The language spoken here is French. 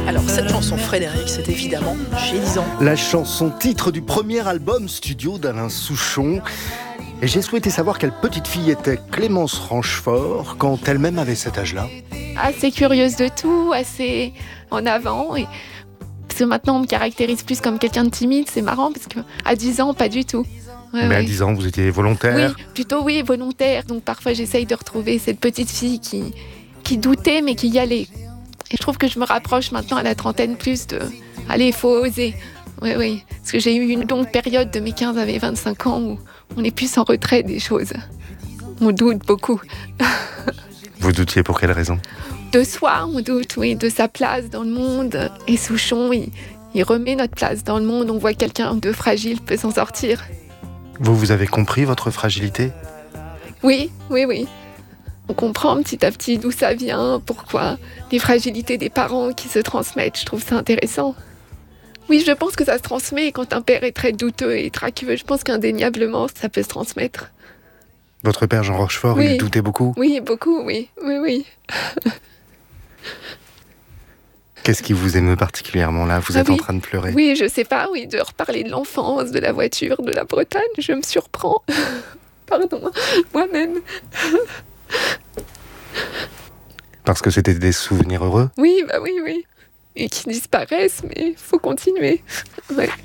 Alors cette chanson, Frédéric, c'est évidemment J'ai 10 ans. La chanson titre du premier album studio d'Alain Souchon. Et j'ai souhaité savoir quelle petite fille était Clémence Rochefort quand elle-même avait cet âge-là. Assez curieuse de tout, assez en avant. Parce que maintenant, on me caractérise plus comme quelqu'un de timide. C'est marrant parce qu'à 10 ans, pas du tout. Mais à 10 ans, vous étiez volontaire? Oui, plutôt oui, volontaire. Donc parfois, j'essaye de retrouver cette petite fille qui doutait, mais qui y allait. Et je trouve que je me rapproche maintenant à la trentaine plus de... Allez, il faut oser. Oui. Parce que j'ai eu une longue période de mes 15 à mes 25 ans où on est plus en retrait des choses. On doute beaucoup. Vous doutiez pour quelle raison? De soi, on doute, oui, de sa place dans le monde. Et Souchon, il remet notre place dans le monde. On voit quelqu'un de fragile peut s'en sortir. Vous avez compris votre fragilité? Oui. On comprend petit à petit d'où ça vient, pourquoi. Les fragilités des parents qui se transmettent, je trouve ça intéressant. Oui, je pense que ça se transmet quand un père est très douteux et traqueux. Je pense qu'indéniablement, ça peut se transmettre. Votre père, Jean Rochefort, il doutait beaucoup? Oui, beaucoup, oui. Qu'est-ce qui vous émeut particulièrement là? Vous êtes en train de pleurer. Oui, je sais pas, de reparler de l'enfance, de la voiture, de la Bretagne, je me surprends. Pardon, moi-même. Parce que c'était des souvenirs heureux? Oui. Et qui disparaissent, mais il faut continuer. Ouais.